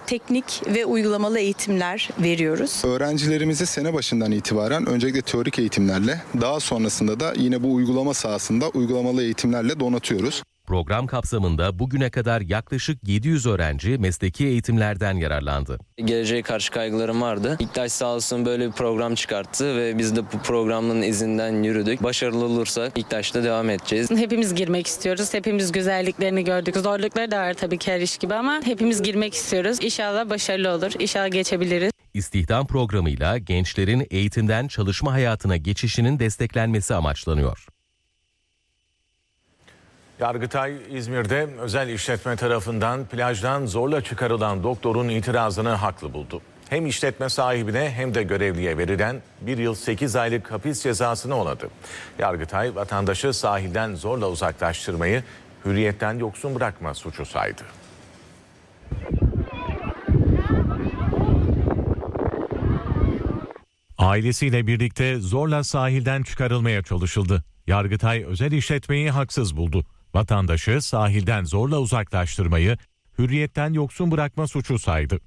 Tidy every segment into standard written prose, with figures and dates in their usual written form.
teknik ve uygulamalı eğitimler veriyoruz. Öğrencilerimizi sene başından itibaren öncelikle teorik eğitimlerle, daha sonrasında da yine bu uygulama sahasında uygulamalı eğitimlerle donatıyoruz. Program kapsamında bugüne kadar yaklaşık 700 öğrenci mesleki eğitimlerden yararlandı. Geleceğe karşı kaygılarım vardı. İktaş sağ olsun böyle bir program çıkarttı ve biz de bu programın izinden yürüdük. Başarılı olursak İktaş'ta devam edeceğiz. Hepimiz girmek istiyoruz. Hepimiz güzelliklerini gördük. Zorlukları da var tabii ki her iş gibi ama hepimiz girmek istiyoruz. İnşallah başarılı olur. İnşallah geçebiliriz. İstihdam programıyla gençlerin eğitimden çalışma hayatına geçişinin desteklenmesi amaçlanıyor. Yargıtay, İzmir'de özel işletme tarafından plajdan zorla çıkarılan doktorun itirazını haklı buldu. Hem işletme sahibine hem de görevliye verilen 1 yıl 8 aylık hapis cezasını onadı. Yargıtay, vatandaşı sahilden zorla uzaklaştırmayı hürriyetten yoksun bırakma suçu saydı. Ailesiyle birlikte zorla sahilden çıkarılmaya çalışıldı. Yargıtay özel işletmeyi haksız buldu. Vatandaşı sahilden zorla uzaklaştırmayı hürriyetten yoksun bırakma suçu saydı.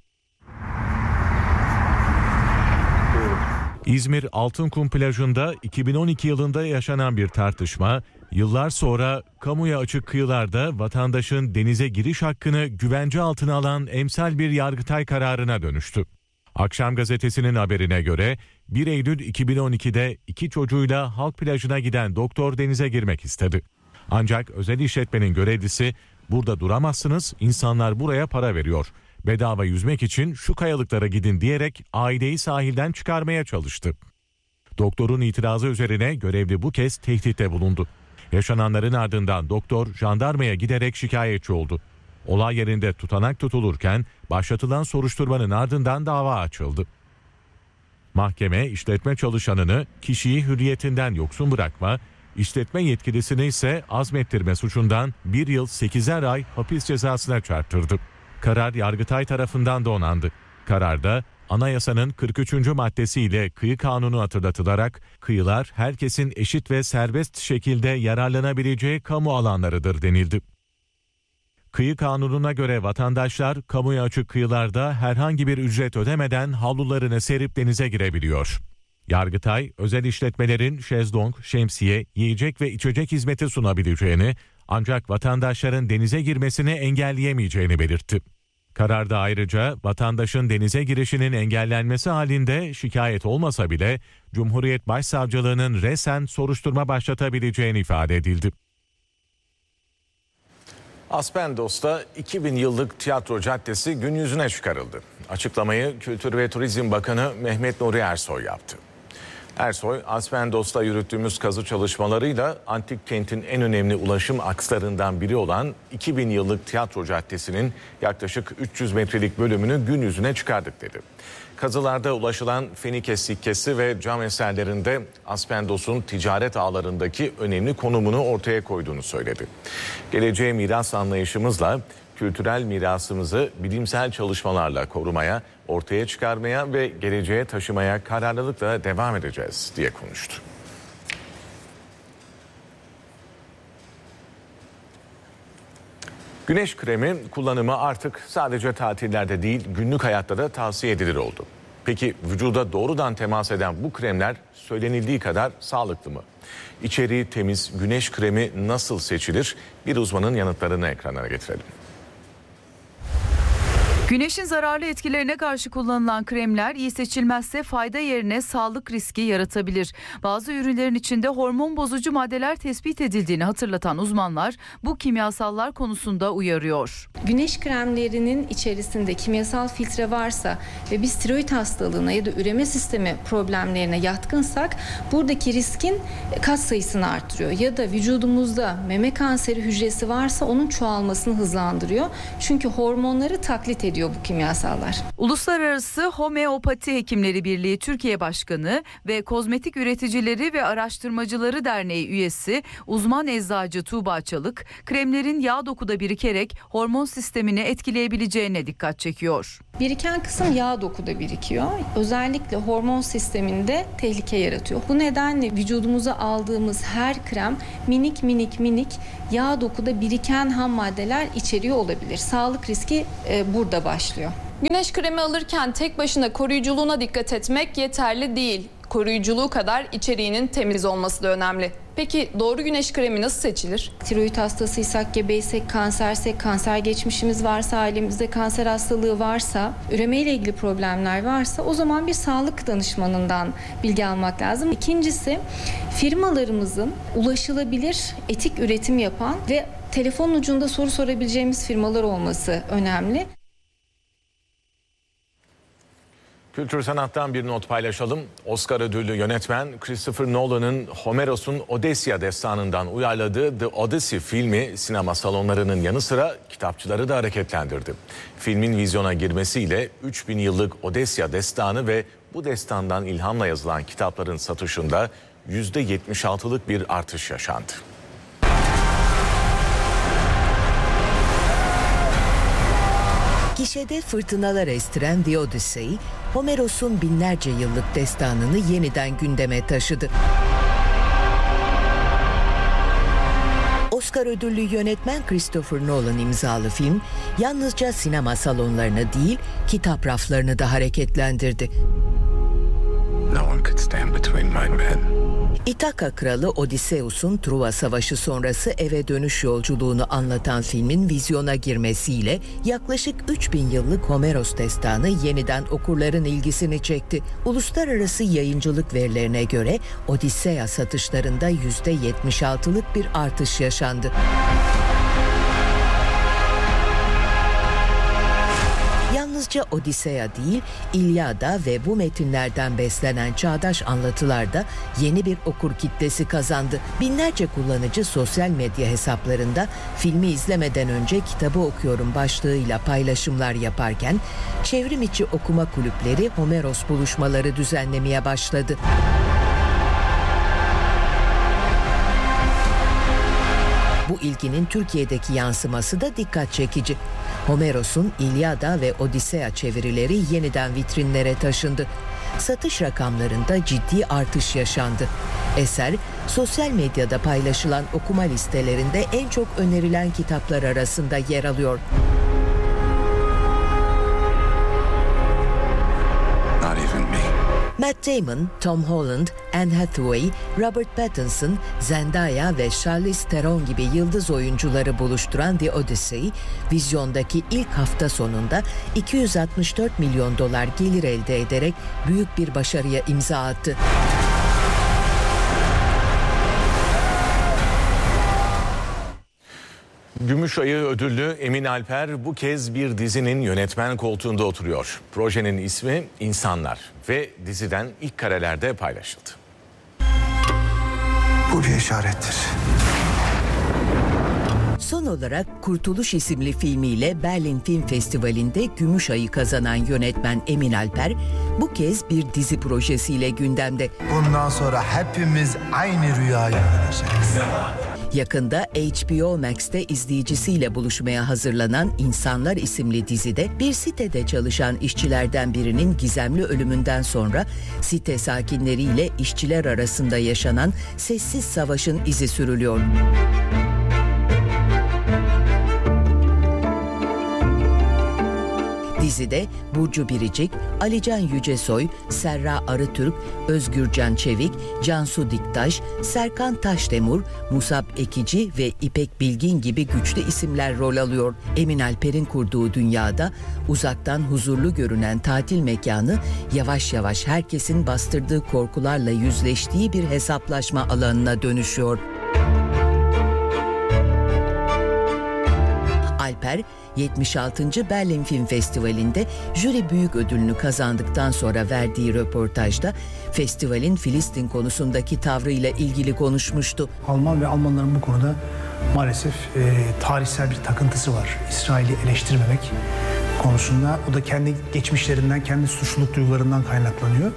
İzmir Altınkum plajında 2012 yılında yaşanan bir tartışma, yıllar sonra kamuya açık kıyılarda vatandaşın denize giriş hakkını güvence altına alan emsal bir Yargıtay kararına dönüştü. Akşam gazetesinin haberine göre 1 Eylül 2012'de 2 çocuğuyla halk plajına giden doktor denize girmek istedi. Ancak özel işletmenin görevlisi "Burada duramazsınız, insanlar buraya para veriyor. Bedava yüzmek için şu kayalıklara gidin" diyerek aileyi sahilden çıkarmaya çalıştı. Doktorun itirazı üzerine görevli bu kez tehditte bulundu. Yaşananların ardından doktor jandarmaya giderek şikayetçi oldu. Olay yerinde tutanak tutulurken başlatılan soruşturmanın ardından dava açıldı. Mahkeme işletme çalışanını kişiyi hürriyetinden yoksun bırakma, işletme yetkilisini ise azmettirme suçundan 1 yıl 8'er ay hapis cezasına çarptırdı. Karar Yargıtay tarafından da onandı. Kararda anayasanın 43. maddesiyle kıyı kanunu hatırlatılarak kıyılar herkesin eşit ve serbest şekilde yararlanabileceği kamu alanlarıdır denildi. Kıyı kanununa göre vatandaşlar kamuya açık kıyılarda herhangi bir ücret ödemeden havlularını serip denize girebiliyor. Yargıtay, özel işletmelerin şezlong, şemsiye, yiyecek ve içecek hizmeti sunabileceğini, ancak vatandaşların denize girmesini engelleyemeyeceğini belirtti. Kararda ayrıca vatandaşın denize girişinin engellenmesi halinde şikayet olmasa bile Cumhuriyet Başsavcılığının resen soruşturma başlatabileceğini ifade edildi. Aspendos'ta 2000 yıllık tiyatro caddesi gün yüzüne çıkarıldı. Açıklamayı Kültür ve Turizm Bakanı Mehmet Nuri Ersoy yaptı. Ersoy, Aspendos'ta yürüttüğümüz kazı çalışmalarıyla antik kentin en önemli ulaşım akslarından biri olan 2000 yıllık tiyatro caddesinin yaklaşık 300 metrelik bölümünü gün yüzüne çıkardık dedi. Kazılarda ulaşılan Fenike sikkesi ve cam eserlerinde Aspendos'un ticaret ağlarındaki önemli konumunu ortaya koyduğunu söyledi. Geleceğe miras anlayışımızla kültürel mirasımızı bilimsel çalışmalarla korumaya, ortaya çıkarmaya ve geleceğe taşımaya kararlılıkla devam edeceğiz diye konuştu. Güneş kremi kullanımı artık sadece tatillerde değil, günlük hayatta da tavsiye edilir oldu. Peki vücuda doğrudan temas eden bu kremler söylenildiği kadar sağlıklı mı? İçeriği temiz güneş kremi nasıl seçilir? Bir uzmanın yanıtlarını ekrana getirelim. Güneşin zararlı etkilerine karşı kullanılan kremler iyi seçilmezse fayda yerine sağlık riski yaratabilir. Bazı ürünlerin içinde hormon bozucu maddeler tespit edildiğini hatırlatan uzmanlar bu kimyasallar konusunda uyarıyor. Güneş kremlerinin içerisinde kimyasal filtre varsa ve biz tiroid hastalığına ya da üreme sistemi problemlerine yatkınsak buradaki riskin kat sayısını artırıyor. Ya da vücudumuzda meme kanseri hücresi varsa onun çoğalmasını hızlandırıyor. Çünkü hormonları taklit ediyor bu kimyasallar. Uluslararası Homeopati Hekimleri Birliği Türkiye Başkanı ve Kozmetik Üreticileri ve Araştırmacıları Derneği üyesi uzman eczacı Tuğba Çalık, kremlerin yağ dokuda birikerek hormon sistemini etkileyebileceğine dikkat çekiyor. Biriken kısım yağ dokuda birikiyor. Özellikle hormon sisteminde tehlike yaratıyor. Bu nedenle vücudumuza aldığımız her krem minik yağ dokuda biriken ham maddeler içeriyor olabilir. Sağlık riski burada başlıyor. Güneş kremi alırken tek başına koruyuculuğuna dikkat etmek yeterli değil. Koruyuculuğu kadar içeriğinin temiz olması da önemli. Peki doğru güneş kremi nasıl seçilir? Tiroid hastasıysak, gebeysek, kansersek, kanser geçmişimiz varsa, ailemizde kanser hastalığı varsa, üremeyle ilgili problemler varsa o zaman bir sağlık danışmanından bilgi almak lazım. İkincisi, firmalarımızın ulaşılabilir, etik üretim yapan ve telefon ucunda soru sorabileceğimiz firmalar olması önemli. Kültür sanattan bir not paylaşalım. Oscar ödüllü yönetmen Christopher Nolan'ın Homeros'un Odysseia destanından uyarladığı The Odyssey filmi sinema salonlarının yanı sıra kitapçıları da hareketlendirdi. Filmin vizyona girmesiyle 3000 yıllık Odysseia destanı ve bu destandan ilhamla yazılan kitapların satışında %76'lık bir artış yaşandı. Gişede fırtınalar estiren The Odyssey, Homeros'un binlerce yıllık destanını yeniden gündeme taşıdı. Oscar ödüllü yönetmen Christopher Nolan imzalı film, yalnızca sinema salonlarını değil, kitap raflarını da hareketlendirdi. No one could stand between my men. İthaka kralı Odysseus'un Truva Savaşı sonrası eve dönüş yolculuğunu anlatan filmin vizyona girmesiyle yaklaşık 3000 yıllık Homeros destanı yeniden okurların ilgisini çekti. Uluslararası yayıncılık verilerine göre Odysseia satışlarında %76'lık bir artış yaşandı. Yalnızca Odysseia değil, İlyada ve bu metinlerden beslenen çağdaş anlatılar da yeni bir okur kitlesi kazandı. Binlerce kullanıcı sosyal medya hesaplarında filmi izlemeden önce kitabı okuyorum başlığıyla paylaşımlar yaparken, çevrim içi okuma kulüpleri Homeros buluşmaları düzenlemeye başladı. Bu ilginin Türkiye'deki yansıması da dikkat çekici. Homeros'un İlyada ve Odysseia çevirileri yeniden vitrinlere taşındı. Satış rakamlarında ciddi artış yaşandı. Eser, sosyal medyada paylaşılan okuma listelerinde en çok önerilen kitaplar arasında yer alıyor. Not even me. Matt Damon, Tom Holland, Anne Hathaway, Robert Pattinson, Zendaya ve Charlize Theron gibi yıldız oyuncuları buluşturan The Odyssey, vizyondaki ilk hafta sonunda $264 milyon gelir elde ederek büyük bir başarıya imza attı. Gümüşayı ödüllü Emin Alper bu kez bir dizinin yönetmen koltuğunda oturuyor. Projenin ismi İnsanlar ve diziden ilk karelerde paylaşıldı. Bu bir işarettir. Son olarak Kurtuluş isimli filmiyle Berlin Film Festivali'nde Gümüşayı kazanan yönetmen Emin Alper bu kez bir dizi projesiyle gündemde. Bundan sonra hepimiz aynı rüyayı göreceğiz. Yakında HBO Max'te izleyicisiyle buluşmaya hazırlanan İnsanlar isimli dizide bir sitede çalışan işçilerden birinin gizemli ölümünden sonra site sakinleriyle işçiler arasında yaşanan sessiz savaşın izi sürülüyor. Dizide Burcu Biricik, Alican Yücesoy, Serra Arıtürk, Özgürcan Çevik, Cansu Diktaş, Serkan Taşdemir, Musab Ekici ve İpek Bilgin gibi güçlü isimler rol alıyor. Emin Alper'in kurduğu dünyada uzaktan huzurlu görünen tatil mekanı yavaş yavaş herkesin bastırdığı korkularla yüzleştiği bir hesaplaşma alanına dönüşüyor. Alper, 76. Berlin Film Festivali'nde jüri büyük ödülünü kazandıktan sonra verdiği röportajda festivalin Filistin konusundaki tavrıyla ilgili konuşmuştu. Alman ve Almanların bu konuda maalesef tarihsel bir takıntısı var. İsrail'i eleştirmemek konusunda. O da kendi geçmişlerinden, kendi suçluluk duygularından kaynaklanıyor.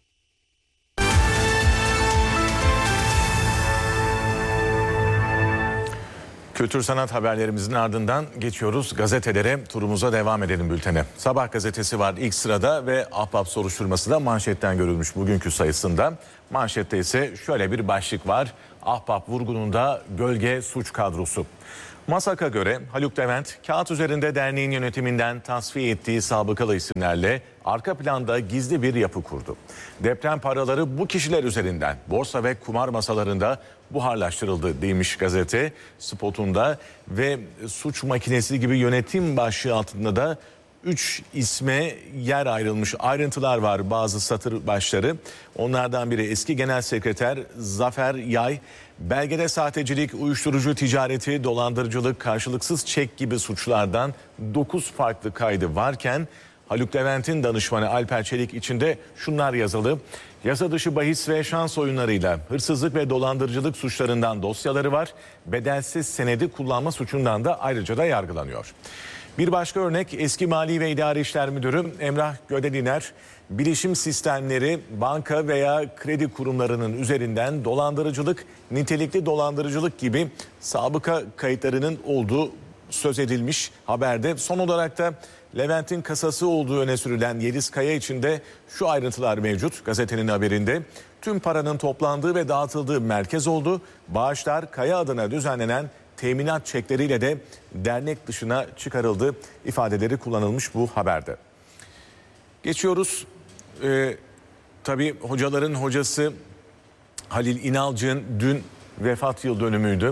Kültür sanat haberlerimizin ardından geçiyoruz gazetelere, turumuza devam edelim bültene. Sabah gazetesi var ilk sırada ve Ahbap soruşturması da manşetten görülmüş bugünkü sayısında. Manşette ise şöyle bir başlık var: Ahbap vurgununda gölge suç kadrosu. MASAK'a göre Haluk Levent, kağıt üzerinde derneğin yönetiminden tasfiye ettiği sabıkalı isimlerle arka planda gizli bir yapı kurdu. Deprem paraları bu kişiler üzerinden borsa ve kumar masalarında buharlaştırıldı demiş gazete spotunda ve suç makinesi gibi yönetim başlığı altında da 3 isme yer ayrılmış. Ayrıntılar var, bazı satır başları. Onlardan biri eski genel sekreter Zafer Yay. Belgede sahtecilik, uyuşturucu ticareti, dolandırıcılık, karşılıksız çek gibi suçlardan 9 farklı kaydı varken Haluk Levent'in danışmanı Alper Çelik içinde şunlar yazılı. Yasa dışı bahis ve şans oyunlarıyla hırsızlık ve dolandırıcılık suçlarından dosyaları var. Bedelsiz senedi kullanma suçundan da ayrıca da yargılanıyor. Bir başka örnek eski Mali ve İdari İşler Müdürü Emrah Gödeliner, bilişim sistemleri, banka veya kredi kurumlarının üzerinden dolandırıcılık, nitelikli dolandırıcılık gibi sabıka kayıtlarının olduğu söz edilmiş haberde. Son olarak da Levent'in kasası olduğu öne sürülen Yeliz Kaya için de şu ayrıntılar mevcut gazetenin haberinde. Tüm paranın toplandığı ve dağıtıldığı merkez oldu. Bağışlar Kaya adına düzenlenen teminat çekleriyle de dernek dışına çıkarıldı ifadeleri kullanılmış bu haberde. Geçiyoruz. Tabii hocaların hocası Halil İnalcık'ın dün vefat yıl dönümüydü.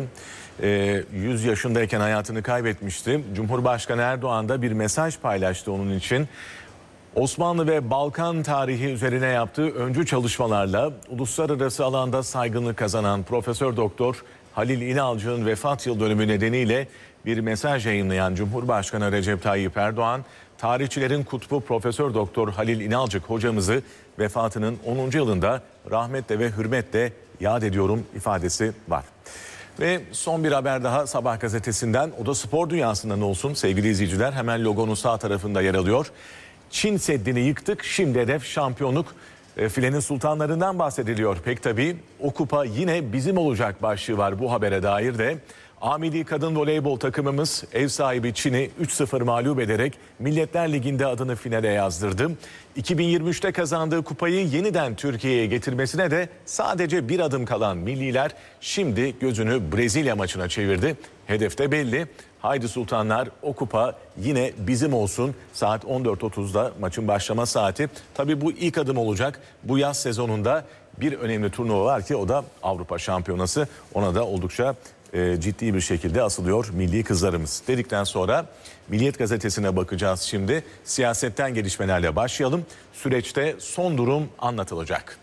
100 yaşındayken hayatını kaybetmişti. Cumhurbaşkanı Erdoğan da bir mesaj paylaştı onun için. Osmanlı ve Balkan tarihi üzerine yaptığı öncü çalışmalarla uluslararası alanda saygınlık kazanan Profesör Doktor Halil İnalcık'ın vefat yıl dönümü nedeniyle bir mesaj yayınlayan Cumhurbaşkanı Recep Tayyip Erdoğan, tarihçilerin kutbu Profesör Doktor Halil İnalcık hocamızı vefatının 10. yılında rahmetle ve hürmetle yad ediyorum ifadesi var. Ve son bir haber daha Sabah gazetesinden, o da spor dünyasından olsun sevgili izleyiciler, hemen logonun sağ tarafında yer alıyor. Çin Seddi'ni yıktık, şimdi hedef şampiyonluk. Filenin sultanlarından bahsediliyor pek tabii. O kupa yine bizim olacak başlığı var bu habere dair de. A Milli Kadın Voleybol takımımız ev sahibi Çin'i 3-0 mağlup ederek Milletler Ligi'nde adını finale yazdırdı. 2023'te kazandığı kupayı yeniden Türkiye'ye getirmesine de sadece bir adım kalan milliler şimdi gözünü Brezilya maçına çevirdi. Hedef de belli. Haydi Sultanlar, o kupa yine bizim olsun. Saat 14.30'da maçın başlama saati. Tabii bu ilk adım olacak. Bu yaz sezonunda bir önemli turnuva var ki o da Avrupa Şampiyonası. Ona da oldukça ciddi bir şekilde asılıyor milli kızlarımız. Dedikten sonra Milliyet Gazetesi'ne bakacağız şimdi. Siyasetten gelişmelerle başlayalım. Süreçte son durum anlatılacak.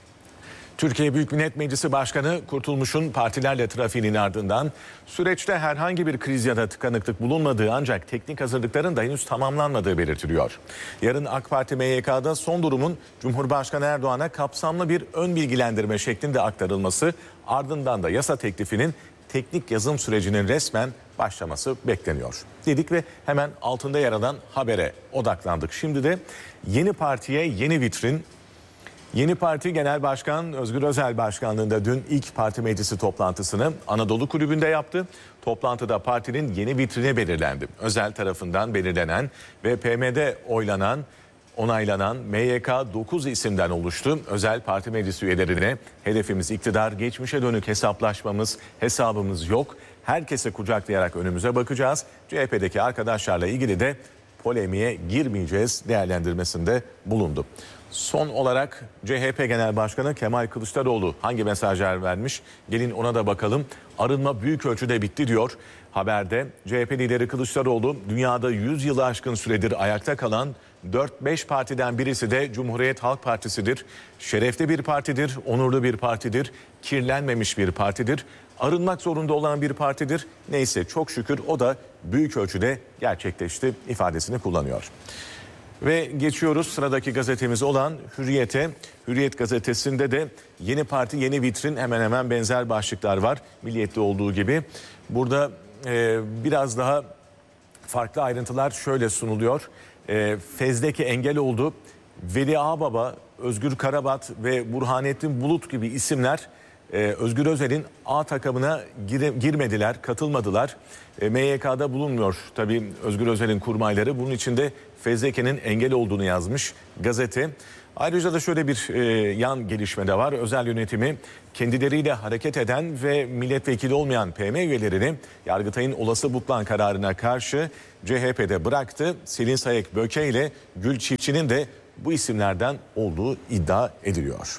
Türkiye Büyük Millet Meclisi Başkanı Kurtulmuş'un partilerle trafiğinin ardından süreçte herhangi bir kriz ya da tıkanıklık bulunmadığı ancak teknik hazırlıkların da henüz tamamlanmadığı belirtiliyor. Yarın AK Parti MYK'da son durumun Cumhurbaşkanı Erdoğan'a kapsamlı bir ön bilgilendirme şeklinde aktarılması, ardından da yasa teklifinin teknik yazım sürecinin resmen başlaması bekleniyor. Dedik ve hemen altında yer alan habere odaklandık. Şimdi de yeni partiye yeni vitrin. Yeni Parti Genel Başkan Özgür Özel başkanlığında dün ilk parti meclisi toplantısını Anadolu Kulübü'nde yaptı. Toplantıda partinin yeni vitrini belirlendi. Özel tarafından belirlenen ve PM'de onaylanan MYK 9 isimden oluştu. Özel parti meclisi üyelerine hedefimiz iktidar, geçmişe dönük hesabımız yok. Herkese kucaklayarak önümüze bakacağız. CHP'deki arkadaşlarla ilgili de polemiğe girmeyeceğiz değerlendirmesinde bulundu. Son olarak CHP Genel Başkanı Kemal Kılıçdaroğlu hangi mesajlar vermiş? Gelin ona da bakalım. Arınma büyük ölçüde bitti diyor haberde. CHP lideri Kılıçdaroğlu, dünyada 100 yılı aşkın süredir ayakta kalan 4-5 partiden birisi de Cumhuriyet Halk Partisi'dir. Şerefli bir partidir, onurlu bir partidir, kirlenmemiş bir partidir. Arınmak zorunda olan bir partidir. Neyse çok şükür o da büyük ölçüde gerçekleşti ifadesini kullanıyor. Ve geçiyoruz sıradaki gazetemiz olan Hürriyet'e. Hürriyet gazetesinde de yeni parti yeni vitrin, hemen hemen benzer başlıklar var. Milliyet'te olduğu gibi. Burada biraz daha farklı ayrıntılar şöyle sunuluyor. Fezleke engel oldu. Veli Ağbaba, Özgür Karabat ve Burhanettin Bulut gibi isimler Özgür Özel'in A takımına girmediler, katılmadılar. MYK'da bulunmuyor tabii Özgür Özel'in kurmayları. Bunun için de fezlekenin engel olduğunu yazmış gazete. Ayrıca da şöyle bir yan gelişme de var. Özel yönetimi kendileriyle hareket eden ve milletvekili olmayan PM üyelerini Yargıtay'ın olası butlan kararına karşı CHP'de bıraktı. Selin Sayek Böke ile Gül Çiftçi'nin de bu isimlerden olduğu iddia ediliyor.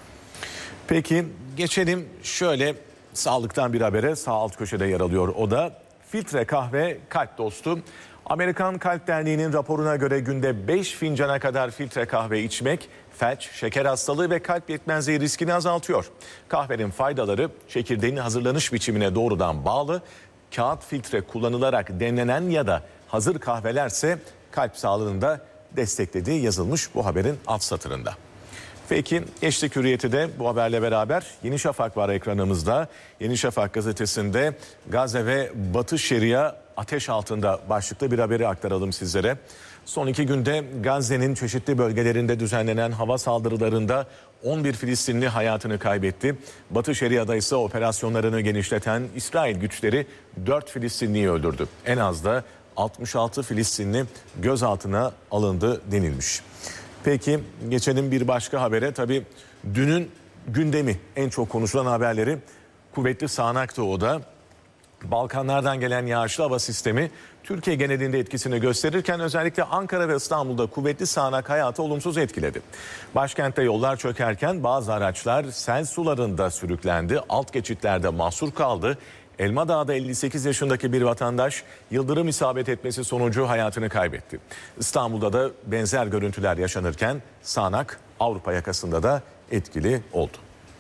Peki geçelim şöyle sağlıktan bir habere. Sağ alt köşede yer alıyor o da. Filtre kahve kalp dostu. Amerikan Kalp Derneği'nin raporuna göre günde 5 fincana kadar filtre kahve içmek felç, şeker hastalığı ve kalp yetmezliği riskini azaltıyor. Kahvenin faydaları çekirdeğin hazırlanış biçimine doğrudan bağlı. Kağıt filtre kullanılarak demlenen ya da hazır kahvelerse kalp sağlığını da desteklediği yazılmış bu haberin alt satırında. Peki geçtik Hürriyet'i de bu haberle beraber Yeni Şafak var ekranımızda. Yeni Şafak gazetesinde Gazze ve Batı Şeria ateş altında başlıklı bir haberi aktaralım sizlere. Son 2 günde Gazze'nin çeşitli bölgelerinde düzenlenen hava saldırılarında 11 Filistinli hayatını kaybetti. Batı Şeria'da ise operasyonlarını genişleten İsrail güçleri 4 Filistinliyi öldürdü. En az da 66 Filistinli gözaltına alındı denilmiş. Peki geçelim bir başka habere. Tabii dünün gündemi, en çok konuşulan haberleri kuvvetli sağanaktı o da. Balkanlardan gelen yağışlı hava sistemi Türkiye genelinde etkisini gösterirken özellikle Ankara ve İstanbul'da kuvvetli sağanak hayatı olumsuz etkiledi. Başkentte yollar çökerken bazı araçlar sel sularında sürüklendi, alt geçitlerde mahsur kaldı. Elmadağ'da 58 yaşındaki bir vatandaş yıldırım isabet etmesi sonucu hayatını kaybetti. İstanbul'da da benzer görüntüler yaşanırken sağanak Avrupa yakasında da etkili oldu.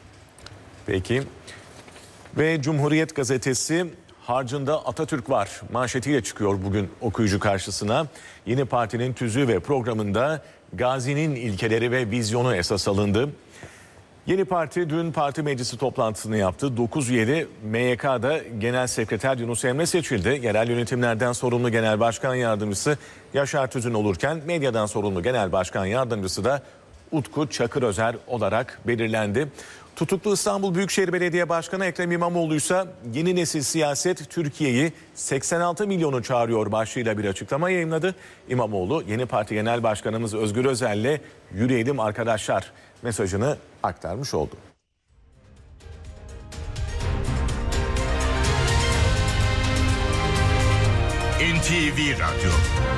Peki ve Cumhuriyet gazetesi harcında Atatürk var manşetiyle çıkıyor bugün okuyucu karşısına. Yeni partinin tüzüğü ve programında Gazi'nin ilkeleri ve vizyonu esas alındı. Yeni parti dün parti meclisi toplantısını yaptı. 9 üyeli MYK'da Genel Sekreter Yunus Emre seçildi. Yerel yönetimlerden sorumlu Genel Başkan Yardımcısı Yaşar Tüzün olurken medyadan sorumlu Genel Başkan Yardımcısı da Utku Çakırözer olarak belirlendi. Tutuklu İstanbul Büyükşehir Belediye Başkanı Ekrem İmamoğlu ise yeni nesil siyaset Türkiye'yi 86 milyonu çağırıyor başlığıyla bir açıklama yayınladı. İmamoğlu yeni parti genel başkanımız Özgür Özel'le yürüyelim arkadaşlar mesajını aktarmış oldu. NTV Radyo